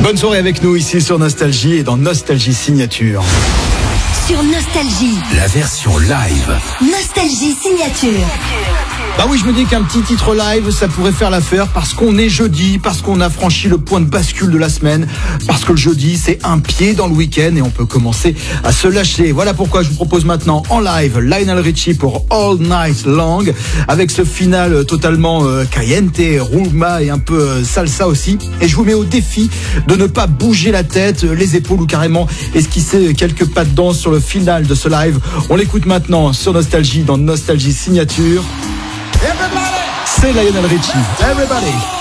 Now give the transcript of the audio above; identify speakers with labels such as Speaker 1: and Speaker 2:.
Speaker 1: Bonne soirée avec nous ici sur Nostalgie et dans Nostalgie Signature.
Speaker 2: Sur Nostalgie,
Speaker 3: la version live.
Speaker 2: Nostalgie Signature.
Speaker 1: Bah oui, je me dis qu'un petit titre live, ça pourrait faire l'affaire parce qu'on est jeudi, parce qu'on a franchi le point de bascule de la semaine, parce que le jeudi, c'est un pied dans le week-end et on peut commencer à se lâcher. Voilà pourquoi je vous propose maintenant en live Lionel Richie pour All Night Long, avec ce final totalement caliente, rumba et un peu salsa aussi. Et je vous mets au défi de ne pas bouger la tête, les épaules ou carrément esquisser quelques pas de danse sur le final de ce live. On l'écoute maintenant sur Nostalgie dans Nostalgie Signature. C'est Lionel Richie. Everybody.